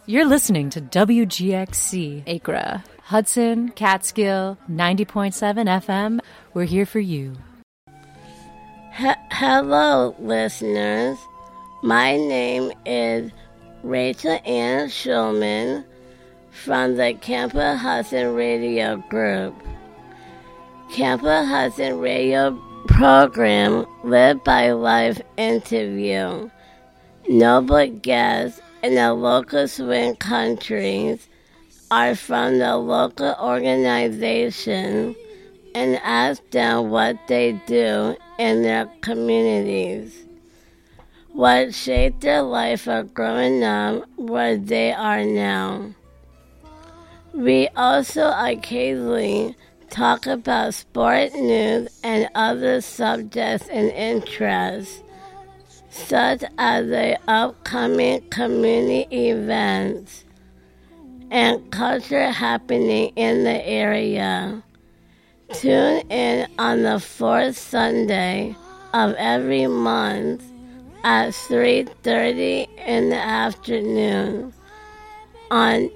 You're listening to WGXC Acra, Hudson, Catskill, 90.7 FM. We're here for you. Hello, listeners. My name is Rachel Ann Schulman from the Campa Hudson Radio Group. Campa Hudson Radio program Live by Life interview noble guests in the local swing countries are from the local organization and ask them what they do in their communities, what shaped their life of growing up where they are now. We also occasionally talk about sport news and other subjects and interests, such as the upcoming community events and culture happening in the area. Tune in on the fourth Sunday of every month at 3:30 in the afternoon on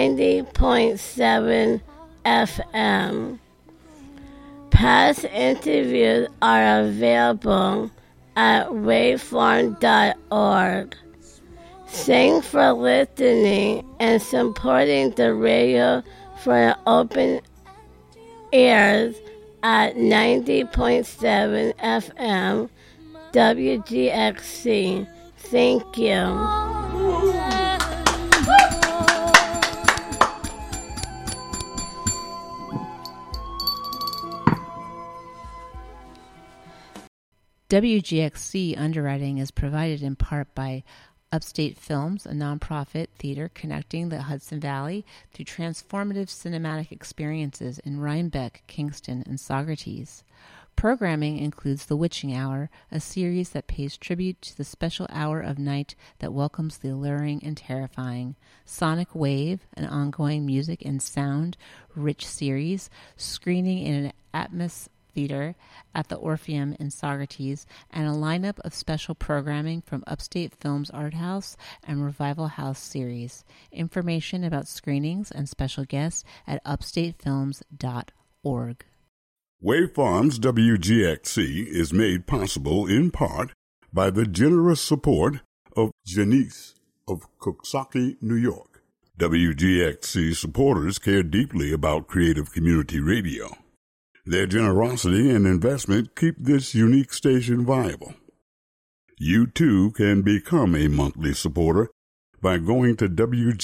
90.7 FM. Past interviews are available at waveform.org. Thanks for listening and supporting the radio for open ears at 90.7 FM WGXC. Thank you. WGXC underwriting is provided in part by Upstate Films, a nonprofit theater connecting the Hudson Valley through transformative cinematic experiences in Rhinebeck, Kingston, and Saugerties. Programming includes The Witching Hour, a series that pays tribute to the special hour of night that welcomes the alluring and terrifying. Sonic Wave, an ongoing music and sound-rich series, screening in an Atmos Theater at the Orpheum in Saugerties, and a lineup of special programming from Upstate Films Art House and Revival House series. Information about screenings and special guests at upstatefilms.org. Waveforms WGXC is made possible in part by the generous support of Janice of Coxsackie, New York. WGXC supporters care deeply about creative community radio. Their generosity and investment keep this unique station viable. You, too, can become a monthly supporter by going to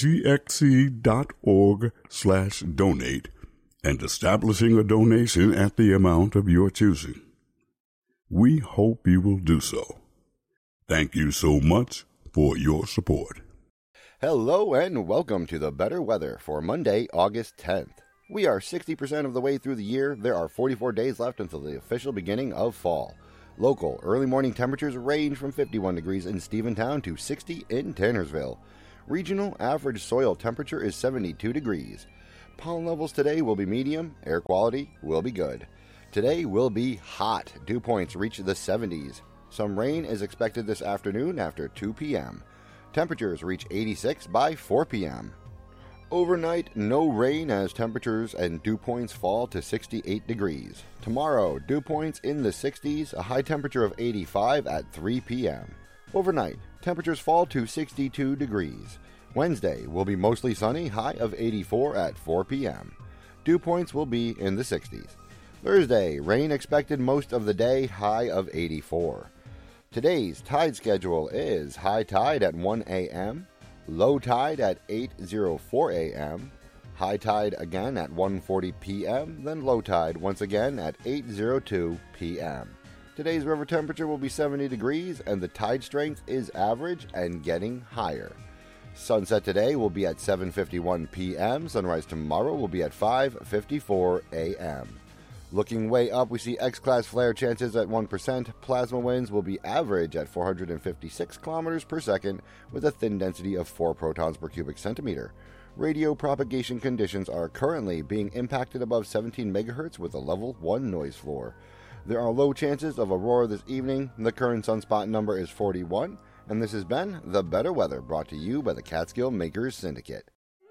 wgxc.org/donate and establishing a donation at the amount of your choosing. We hope you will do so. Thank you so much for your support. Hello and welcome to the Better Weather for Monday, August 10th. We are 60% of the way through the year. There are 44 days left until the official beginning of fall. Local early morning temperatures range from 51 degrees in Stephentown to 60 in Tannersville. Regional average soil temperature is 72 degrees. Pollen levels today will be medium. Air quality will be good. Today will be hot. Dew points reach the 70s. Some rain is expected this afternoon after 2 p.m. Temperatures reach 86 by 4 p.m. Overnight, no rain as temperatures and dew points fall to 68 degrees. Tomorrow, dew points in the 60s, a high temperature of 85 at 3 p.m. Overnight, temperatures fall to 62 degrees. Wednesday will be mostly sunny, high of 84 at 4 p.m. Dew points will be in the 60s. Thursday, rain expected most of the day, high of 84. Today's tide schedule is high tide at 1 a.m., low tide at 8:04 a.m., high tide again at 1:40 p.m., then low tide once again at 8:02 p.m. Today's river temperature will be 70 degrees and the tide strength is average and getting higher. Sunset today will be at 7:51 p.m., sunrise tomorrow will be at 5:54 a.m. Looking way up, we see X-class flare chances at 1%. Plasma winds will be average at 456 kilometers per second with a thin density of 4 protons per cubic centimeter. Radio propagation conditions are currently being impacted above 17 megahertz with a level 1 noise floor. There are low chances of aurora this evening. The current sunspot number is 41, And this has been The Better Weather, brought to you by the Catskill Makers Syndicate.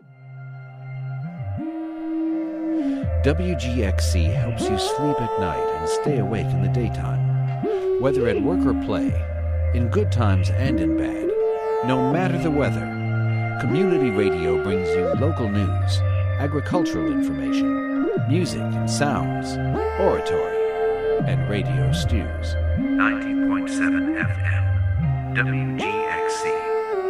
WGXC helps you sleep at night and stay awake in the daytime. Whether at work or play, in good times and in bad, no matter the weather, community radio brings you local news, agricultural information, music and sounds, oratory, and radio stews. 90.7 FM, WGXC.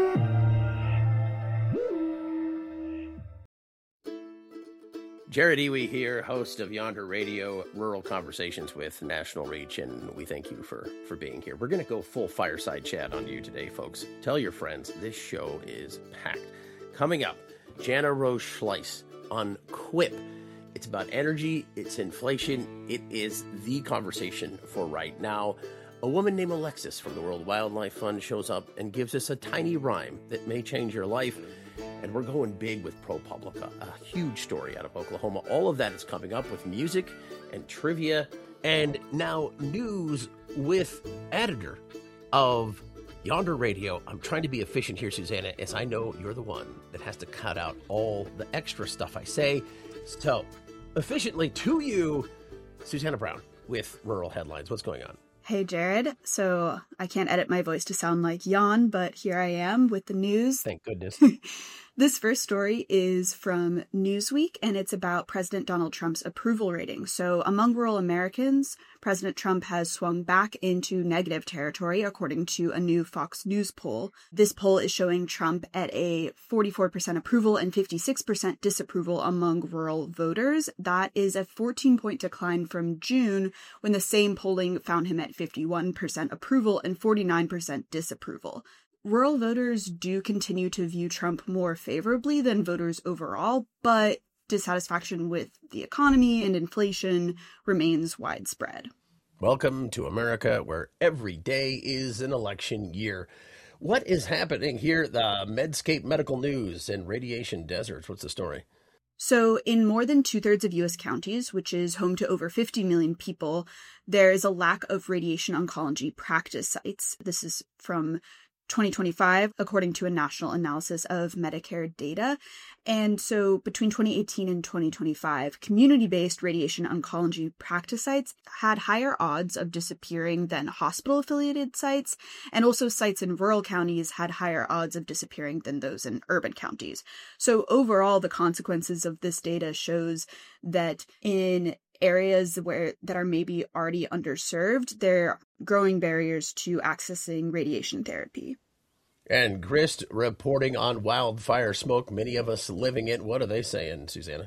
Jared Iwi here, host of Yonder Radio, Rural Conversations with National Reach, and we thank you for being here. We're going to go full fireside chat on you today, folks. Tell your friends, this show is packed. Coming up, Jana Rose Schleiss on Quip. It's about energy, it's inflation, it is the conversation for right now. A woman named Alexis from the World Wildlife Fund shows up and gives us a tiny rhyme that may change your life. And we're going big with ProPublica, a huge story out of Oklahoma. All of that is coming up with music and trivia and now news with editor of Yonder Radio. I'm trying to be efficient here, Susanna, as I know you're the one that has to cut out all the extra stuff I say. So, efficiently to you, Susanna Brown with Rural Headlines. What's going on? Hey, Jared. So I can't edit my voice to sound like Jan, but here I am with the news. Thank goodness. This first story is from Newsweek, and it's about President Donald Trump's approval rating. So among rural Americans, President Trump has swung back into negative territory, according to a new Fox News poll. This poll is showing Trump at a 44% approval and 56% disapproval among rural voters. That is a 14-point decline from June, when the same polling found him at 51% approval and 49% disapproval. Rural voters do continue to view Trump more favorably than voters overall, but dissatisfaction with the economy and inflation remains widespread. Welcome to America, where every day is an election year. What is happening here? The Medscape Medical News and Radiation Deserts. What's the story? So in more than 2/3 of U.S. counties, which is home to over 50 million people, there is a lack of radiation oncology practice sites. This is from 2025, according to a national analysis of Medicare data. And so between 2018 and 2025, community-based radiation oncology practice sites had higher odds of disappearing than hospital-affiliated sites, and also sites in rural counties had higher odds of disappearing than those in urban counties. So overall, the consequences of this data shows that in areas that are maybe already underserved, there are growing barriers to accessing radiation therapy. And Grist reporting on wildfire smoke, many of us living it. What are they saying, Susanna?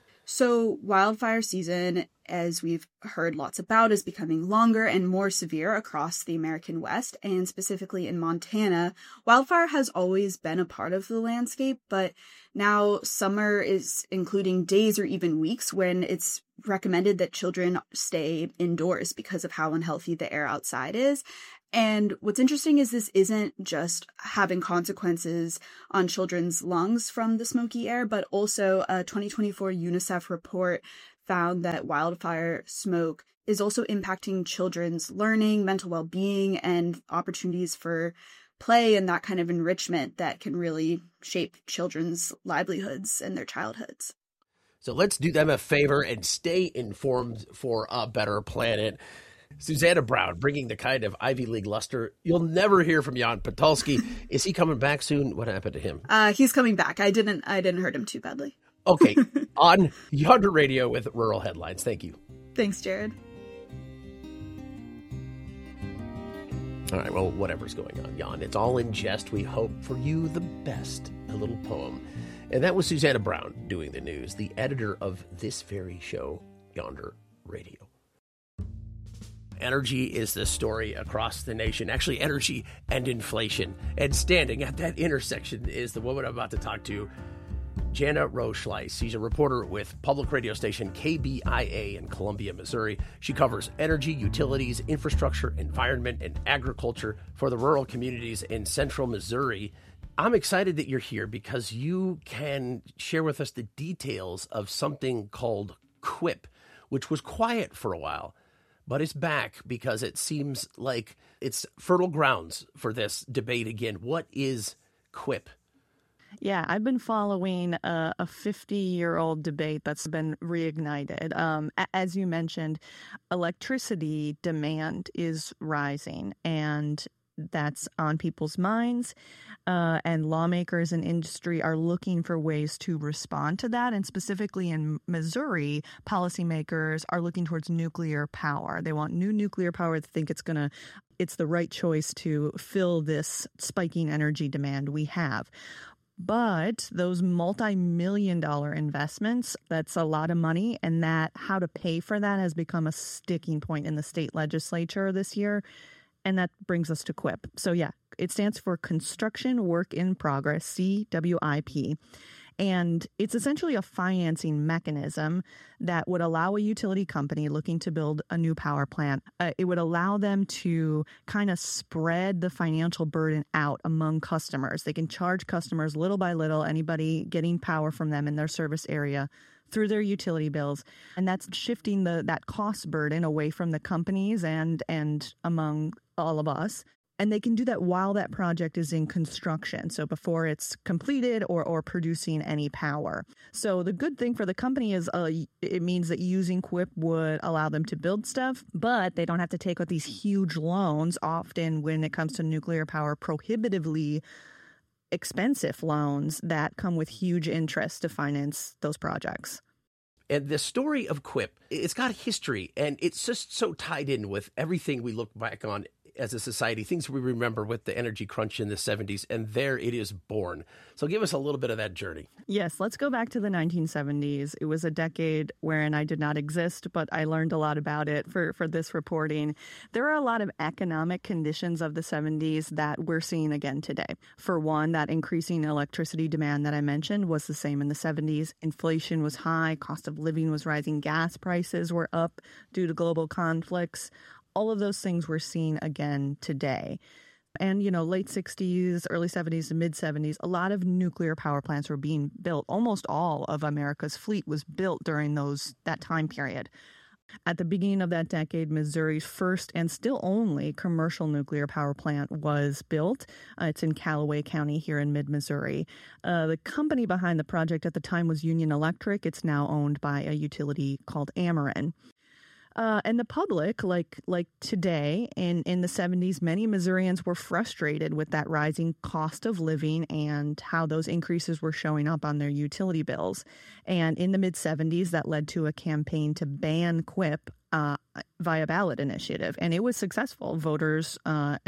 So wildfire season, as we've heard lots about, is becoming longer and more severe across the American West, and specifically in Montana. Wildfire has always been a part of the landscape, but now summer is including days or even weeks when it's recommended that children stay indoors because of how unhealthy the air outside is. And what's interesting is this isn't just having consequences on children's lungs from the smoky air, but also a 2024 UNICEF report found that wildfire smoke is also impacting children's learning, mental well-being, and opportunities for play and that kind of enrichment that can really shape children's livelihoods and their childhoods. So let's do them a favor and stay informed for a better planet. Susanna Brown, bringing the kind of Ivy League luster you'll never hear from Jan Patulski. Is he coming back soon? What happened to him? He's coming back. I didn't hurt him too badly. Okay, on Yonder Radio with Rural Headlines. Thank you. Thanks, Jared. All right, well, whatever's going on, Jan, it's all in jest. We hope for you the best. A little poem. And that was Susanna Brown doing the news, the editor of this very show, Yonder Radio. Energy is the story across the nation. Actually, energy and inflation. And standing at that intersection is the woman I'm about to talk to, Jana Rose Schleiss. She's a reporter with public radio station KBIA in Columbia, Missouri. She covers energy, utilities, infrastructure, environment, and agriculture for the rural communities in central Missouri. I'm excited that you're here because you can share with us the details of something called Quip, which was quiet for a while, but it's back because it seems like it's fertile grounds for this debate again. What is QIP? Yeah, I've been following a 50-year-old debate that's been reignited. As you mentioned, electricity demand is rising, and that's on people's minds. And lawmakers and industry are looking for ways to respond to that. And specifically in Missouri, policymakers are looking towards nuclear power. They want new nuclear power. They think it's the right choice to fill this spiking energy demand we have. But those multi-million-dollar investments, that's a lot of money, and that how to pay for that has become a sticking point in the state legislature this year. And that brings us to QWIP. So yeah, it stands for Construction Work in Progress, CWIP. And it's essentially a financing mechanism that would allow a utility company looking to build a new power plant, it would allow them to kind of spread the financial burden out among customers. They can charge customers little by little, anybody getting power from them in their service area, through their utility bills. And that's shifting that cost burden away from the companies and among all of us. And they can do that while that project is in construction, so before it's completed or producing any power. So the good thing for the company is it means that using QWIP would allow them to build stuff, but they don't have to take out these huge loans, often when it comes to nuclear power, prohibitively expensive loans that come with huge interest to finance those projects. And the story of QWIP, it's got history, and it's just so tied in with everything we look back on as a society, things we remember with the energy crunch in the 70s, and there it is born. So give us a little bit of that journey. Yes, let's go back to the 1970s. It was a decade wherein I did not exist, but I learned a lot about it for this reporting. There are a lot of economic conditions of the 70s that we're seeing again today. For one, that increasing electricity demand that I mentioned was the same in the 70s. Inflation was high, cost of living was rising, gas prices were up due to global conflicts. All of those things we're seeing again today. And, late 60s, early 70s, and mid 70s, a lot of nuclear power plants were being built. Almost all of America's fleet was built during that time period. At the beginning of that decade, Missouri's first and still only commercial nuclear power plant was built. It's in Callaway County here in mid-Missouri. The company behind the project at the time was Union Electric. It's now owned by a utility called Ameren. And the public, like today, in the 70s, many Missourians were frustrated with that rising cost of living and how those increases were showing up on their utility bills. And in the mid-70s, that led to a campaign to ban QWIP via ballot initiative. And it was successful. Voters in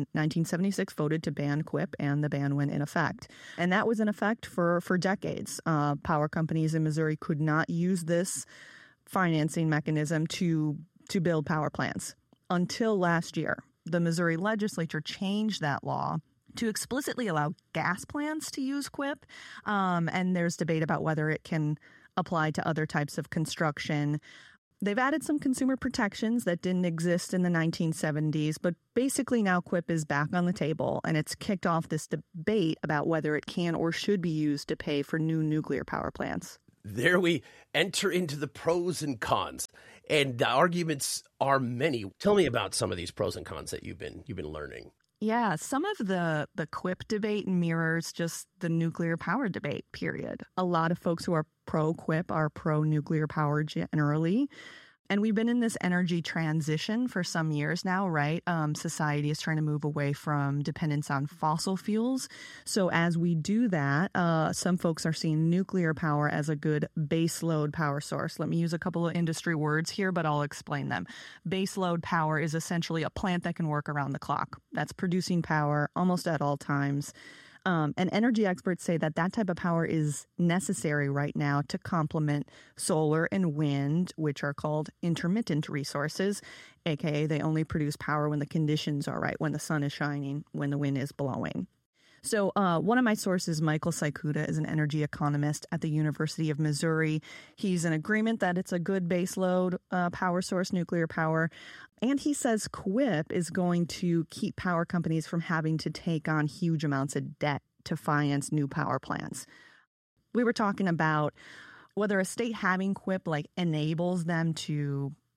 1976 voted to ban QWIP, and the ban went in effect. And that was in effect for decades. Power companies in Missouri could not use this financing mechanism to build power plants until last year. The Missouri legislature changed that law to explicitly allow gas plants to use QWIP. And there's debate about whether it can apply to other types of construction. They've added some consumer protections that didn't exist in the 1970s, but basically now QWIP is back on the table, and it's kicked off this debate about whether it can or should be used to pay for new nuclear power plants. There we enter into the pros and cons, and the arguments are many. Tell me about some of these pros and cons that you've been learning. Yeah, some of the QWIP debate mirrors just the nuclear power debate, period. A lot of folks who are pro-QWIP are pro-nuclear power generally. And we've been in this energy transition for some years now, right? Society is trying to move away from dependence on fossil fuels. So as we do that, some folks are seeing nuclear power as a good baseload power source. Let me use a couple of industry words here, but I'll explain them. Baseload power is essentially a plant that can work around the clock. That's producing power almost at all times. And energy experts say that type of power is necessary right now to complement solar and wind, which are called intermittent resources, aka they only produce power when the conditions are right, when the sun is shining, when the wind is blowing. So one of my sources, Michael Saikuda, is an energy economist at the University of Missouri. He's in agreement that it's a good baseload power source, nuclear power. And he says QWIP is going to keep power companies from having to take on huge amounts of debt to finance new power plants. We were talking about whether a state having QWIP enables them to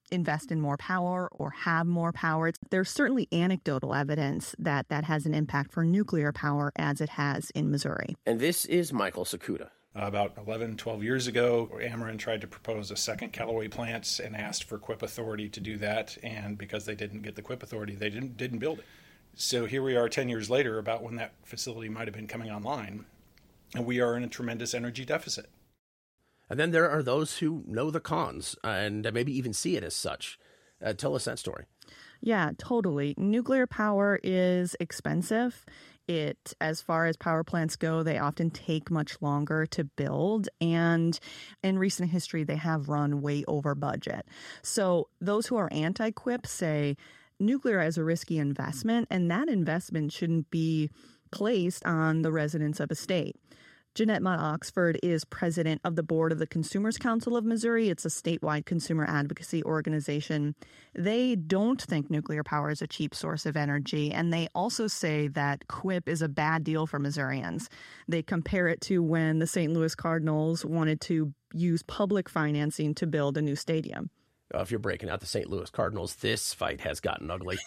invest in more power or have more power. There's certainly anecdotal evidence that that has an impact for nuclear power as it has in Missouri. And this is Michael Sakuda. About 11, 12 years ago, Ameren tried to propose a second Callaway plant and asked for QIP authority to do that. And because they didn't get the QIP authority, they didn't build it. So here we are 10 years later, about when that facility might have been coming online, and we are in a tremendous energy deficit. And then there are those who know the cons and maybe even see it as such. Tell us that story. Yeah, totally. Nuclear power is expensive. As far as power plants go, they often take much longer to build. And in recent history, they have run way over budget. So those who are anti-QIP say nuclear is a risky investment, and that investment shouldn't be placed on the residents of a state. Jeanette Mott Oxford is president of the board of the Consumers Council of Missouri. It's a statewide consumer advocacy organization. They don't think nuclear power is a cheap source of energy, and they also say that QIP is a bad deal for Missourians. They compare it to when the St. Louis Cardinals wanted to use public financing to build a new stadium. If you're breaking out the St. Louis Cardinals, this fight has gotten ugly.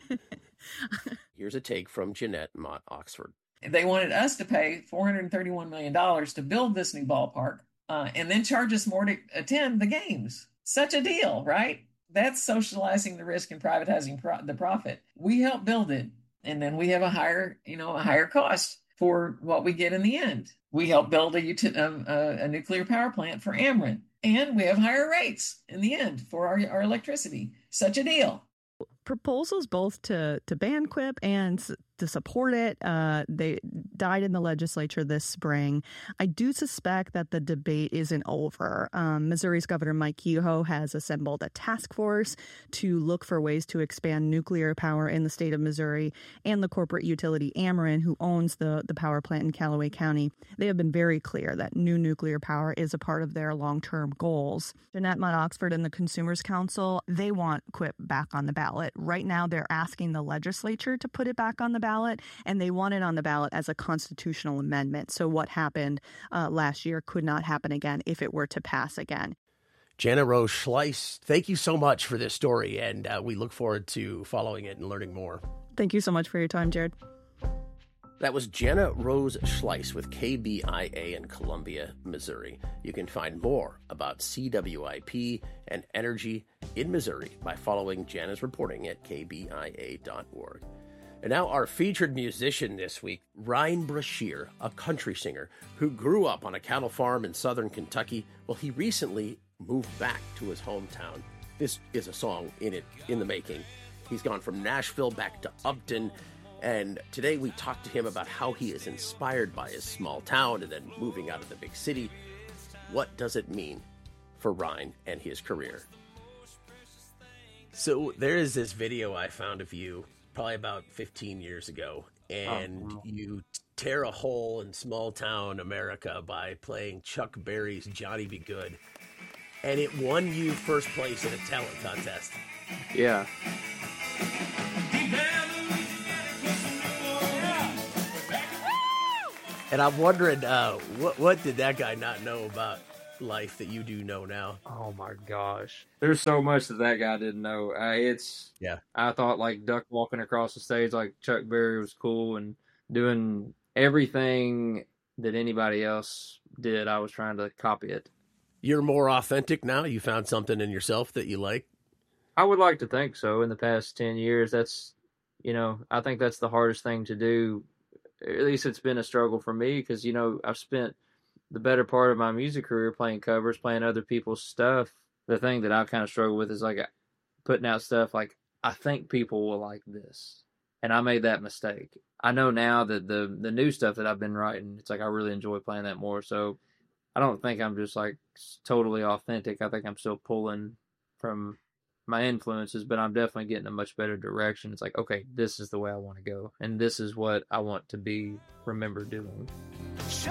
Here's a take from Jeanette Mott Oxford. They wanted us to pay $431 million to build this new ballpark and then charge us more to attend the games. Such a deal, right? That's socializing the risk and privatizing the profit. We help build it, and then we have a higher cost for what we get in the end. We help build a nuclear power plant for Ameren, and we have higher rates in the end for our electricity. Such a deal. Proposals both to ban QIP and to support it, they died in the legislature this spring. I do suspect that the debate isn't over. Missouri's Governor Mike Kehoe has assembled a task force to look for ways to expand nuclear power in the state of Missouri, and the corporate utility Ameren, who owns the power plant in Callaway County. They have been very clear that new nuclear power is a part of their long-term goals. Jeanette Mott Oxford and the Consumers Council, they want QIP back on the ballot. Right now, they're asking the legislature to put it back on the ballot, and they want it on the ballot as a constitutional amendment. So what happened last year could not happen again if it were to pass again. Jana Rose Schleiss, thank you so much for this story, and we look forward to following it and learning more. Thank you so much for your time, Jared. That was Jana Rose Schleiss with KBIA in Columbia, Missouri. You can find more about CWIP and energy in Missouri by following Jana's reporting at kbia.org. And now our featured musician this week, Ryan Brashear, a country singer who grew up on a cattle farm in southern Kentucky. Well, he recently moved back to his hometown. This is a song in the making. He's gone from Nashville back to Upton. And today we talked to him about how he is inspired by his small town and then moving out of the big city. What does it mean for Ryan and his career? So there is this video I found of you probably about 15 years ago, and you tear a hole in small town America by playing Chuck Berry's Johnny Be Good. And it won you first place in a talent contest. Yeah. And I'm wondering, what did that guy not know about life that you do know now? Oh my gosh, there's so much that guy didn't know. I thought like duck walking across the stage like Chuck Berry was cool and doing everything that anybody else did. I was trying to copy it. You're more authentic now? You found something in yourself that you like? I would like to think so. In the past 10 years, that's, I think that's the hardest thing to do. At least it's been a struggle for me because, I've spent the better part of my music career playing covers, playing other people's stuff. The thing that I've kind of struggled with is like putting out stuff like, I think people will like this. And I made that mistake. I know now that the new stuff that I've been writing, it's like I really enjoy playing that more. So I don't think I'm just like totally authentic. I think I'm still pulling from my influences, but I'm definitely getting a much better direction. It's like, okay, this is the way I want to go, and this is what I want to be remembered doing.